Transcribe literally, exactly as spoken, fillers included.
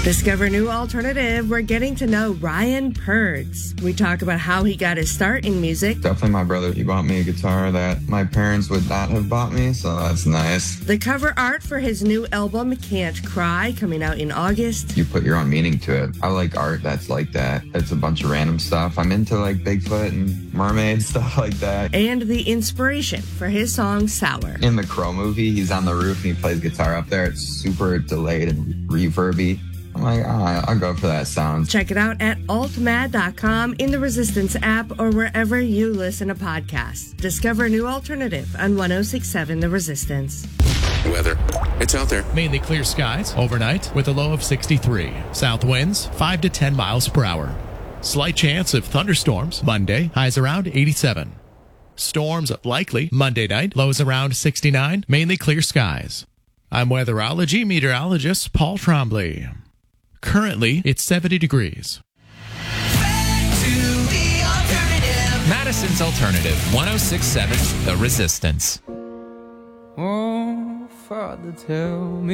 Discover New Alternative. We're getting to know Ryan Purds. We talk about how he got his start in music. Definitely my brother. He bought me a guitar that my parents would not have bought me, so that's nice. The cover art for his new album, Can't Cry, coming out in August. You put your own meaning to it. I like art that's like that. It's a bunch of random stuff. I'm into like Bigfoot and mermaids, stuff like that. And the inspiration for his song, Sour. In the Crow movie, he's on the roof and he plays guitar up there. It's super delayed and reverby. I'm like, oh, I'll go for that sound. Check it out at alt mad dot com, in the Resistance app, or wherever you listen to podcasts. Discover New Alternative on one oh six point seven The Resistance. Weather. It's out there. Mainly clear skies overnight with a low of sixty-three. South winds five to ten miles per hour. Slight chance of thunderstorms Monday, highs around eighty-seven. Storms likely Monday night, lows around sixty-nine. Mainly clear skies. I'm weatherology meteorologist Paul Trombley. Currently, it's seventy degrees. Back to the alternative. Madison's Alternative, one oh six point seven The Resistance. Oh, Father, tell me.